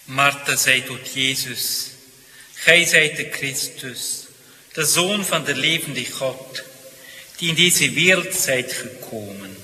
Martha zei tot Jezus, Gij zijt de Christus, de Zoon van de levende God, die in deze wereld zijt gekomen.